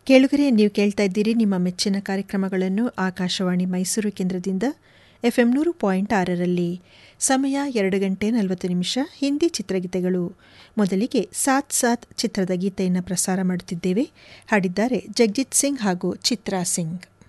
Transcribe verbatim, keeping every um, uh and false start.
ಕೇಳುಗರೆ, ನೀವು ಕೇಳ್ತಾ ಇದ್ದೀರಿ ನಿಮ್ಮ ಮೆಚ್ಚಿನ ಕಾರ್ಯಕ್ರಮಗಳನ್ನು ಆಕಾಶವಾಣಿ ಮೈಸೂರು ಕೇಂದ್ರದಿಂದ ಎಫ್ಎಂ ನೂರು ಪಾಯಿಂಟ್ ಆರರಲ್ಲಿ. ಸಮಯ ಎರಡು ಗಂಟೆ ನಲವತ್ತು ನಿಮಿಷ. ಹಿಂದಿ ಚಿತ್ರಗೀತೆಗಳು. ಮೊದಲಿಗೆ ಸಾತ್ ಸಾತ್ ಚಿತ್ರದ ಗೀತೆಯನ್ನು ಪ್ರಸಾರ ಮಾಡುತ್ತಿದ್ದೇವೆ. ಹಾಡಿದ್ದಾರೆ ಜಗಜಿತ್ ಸಿಂಗ್ ಹಾಗೂ ಚಿತ್ರಾ ಸಿಂಗ್.